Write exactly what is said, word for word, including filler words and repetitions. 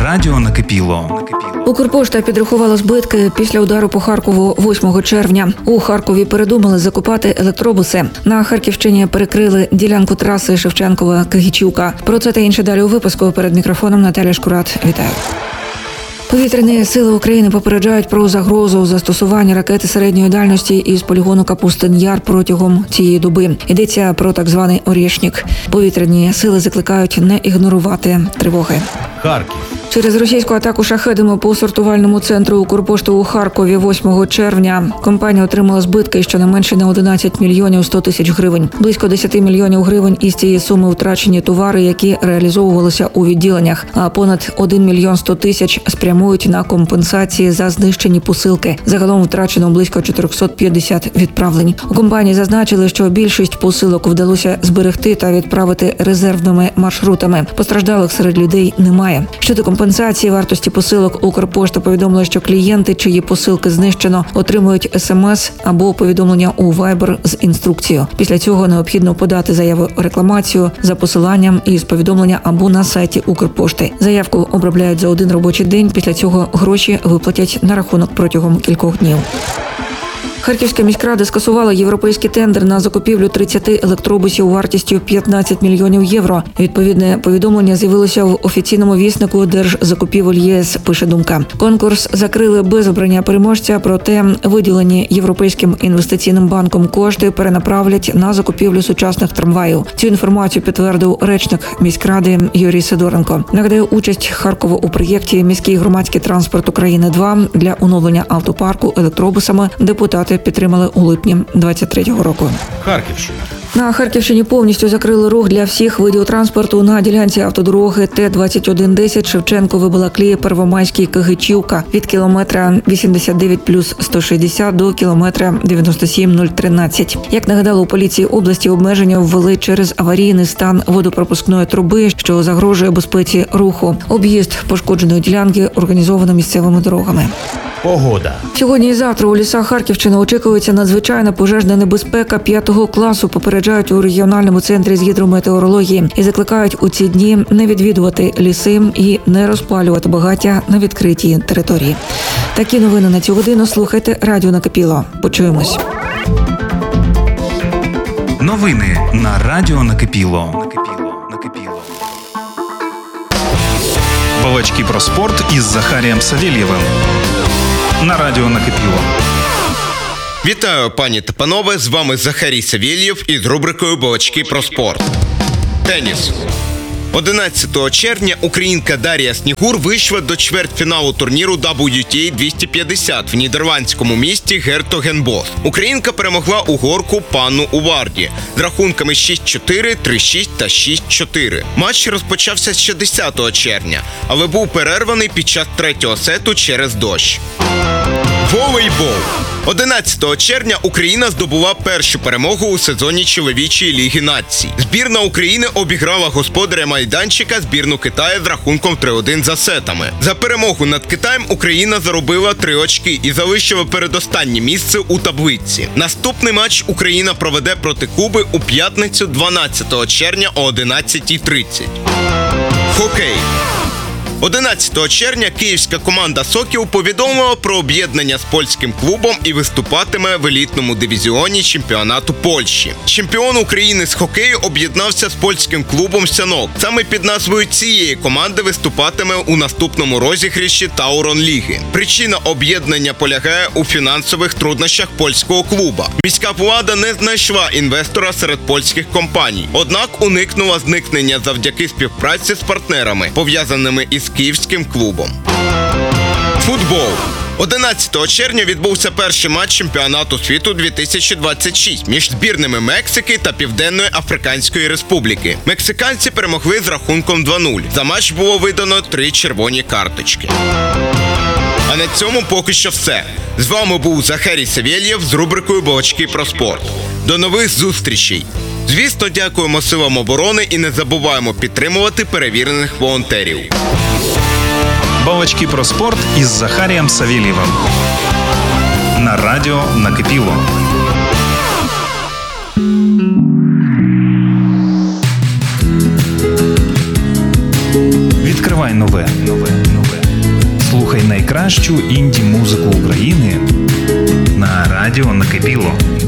радіо накипіло. Укрпошта підрахувала збитки після удару по Харкову восьмого червня. У Харкові передумали закупати електробуси. На Харківщині перекрили ділянку траси Шевченкова-Кигичівка. Про це та інше далі у випуску. Перед мікрофоном Наталя Шкурат. Вітаю. Повітряні сили України попереджають про загрозу застосування ракети середньої дальності із полігону Капустин-Яр протягом цієї доби. Йдеться про так званий «Орєшнік». Повітряні сили закликають не ігнорувати тривоги. Харків. Через російську атаку шахедами по сортувальному центру Укрпошти у Харкові восьмого червня компанія отримала збитки щонайменше на одинадцять мільйонів сто тисяч гривень. Близько десять мільйонів гривень із цієї суми втрачені товари, які реалізовувалися у відділеннях, а понад один мільйон сто тисяч спрямують на компенсації за знищені посилки. Загалом втрачено близько чотириста п'ятдесят відправлень. У компанії зазначили, що більшість посилок вдалося зберегти та відправити резервними маршрутами. Постраждалих серед людей немає. Щодо компенсації вартості посилок, Укрпошта повідомила, що клієнти, чиї посилки знищено, отримують смс або повідомлення у Viber з інструкцією. Після цього необхідно подати заяву рекламацію за посиланням із повідомлення або на сайті Укрпошти. Заявку обробляють за один робочий день, після цього гроші виплатять на рахунок протягом кількох днів. Харківська міськрада скасувала європейський тендер на закупівлю тридцяти електробусів вартістю п'ятнадцять мільйонів євро. Відповідне повідомлення з'явилося в офіційному віснику Держзакупівель ЄС, пише Думка. Конкурс закрили без обрання переможця, проте виділені Європейським інвестиційним банком кошти перенаправлять на закупівлю сучасних трамваїв. Цю інформацію підтвердив речник міськради Юрій Сидоренко. Нагадаю, участь Харкова у проєкті «Міський громадський транспорт України-два» для оновлення автопарку електробусами депутати підтримали у липні двадцять третього року. Харківщина. На Харківщині повністю закрили рух для всіх видів транспорту на ділянці автодороги Т двадцять один десять Шевченко-Вибалаклія Первомайський Кигичівка від кілометра вісімдесят дев'ять плюс сто шістдесят до кілометра дев'яносто сім нуль тринадцять. Як нагадали у поліції області, обмеження ввели через аварійний стан водопропускної труби, що загрожує безпеці руху. Об'їзд пошкодженої ділянки організовано місцевими дорогами. Погода. Сьогодні і завтра у лісах Харківщини очікується надзвичайна пожежна небезпека п'ятого класу, попереджають у регіональному центрі з гідрометеорології і закликають у ці дні не відвідувати ліси і не розпалювати багаття на відкритій території. Такі новини на цю годину. Слухайте радіо накипіло. Почуємось. Новини на радіо накипіло. Накипіло. Накипіло. Балачки про спорт із Захарієм Савєлєвим. На радіо накипіло. Вітаю, пані та панове, з вами Захарій Савєлєв із рубрикою «Балачки про спорт». Теніс. одинадцятого червня українка Дар'я Снігур вийшла до чвертьфіналу турніру дабл ю ті ей двісті п'ятдесят в нідерландському місті Гертогенбос. Українка перемогла угорку Панну Уварді з рахунками шість чотири, три шість та шість чотири. Матч розпочався ще десятого червня, але був перерваний під час третього сету через дощ. Волейбол. одинадцятого червня Україна здобула першу перемогу у сезоні чоловічої Ліги націй. Збірна України обіграла господаря майданчика збірну Китаю з рахунком три один за сетами. За перемогу над Китаєм Україна заробила три очки і залишила передостаннє місце у таблиці. Наступний матч Україна проведе проти Куби у п'ятницю дванадцятого червня о одинадцятій тридцять. Хокей. одинадцятого червня київська команда «Сокіл» повідомила про об'єднання з польським клубом і виступатиме в елітному дивізіоні чемпіонату Польщі. Чемпіон України з хокею об'єднався з польським клубом «Сянок». Саме під назвою цієї команди виступатиме у наступному розіграші Таурон-ліги. Причина об'єднання полягає у фінансових труднощах польського клуба. Міська влада не знайшла інвестора серед польських компаній, однак уникнула зникнення завдяки співпраці з партнерами, пов'язаними із київським клубом. Футбол. одинадцятого червня відбувся перший матч чемпіонату світу дві тисячі двадцять шість між збірними Мексики та Південної Африканської Республіки. Мексиканці перемогли з рахунком два нуль. За матч було видано три червоні карточки. А на цьому поки що все. З вами був Захарій Савєлєв з рубрикою «Балачки про спорт». До нових зустрічей! Звісно, дякуємо силам оборони і не забуваємо підтримувати перевірених волонтерів. Балачки про спорт із Захарієм Савєлєвим. На радіо накипіло. Відкривай нове. Нове. Нове. Слухай найкращу інді-музику України на радіо Накипіло.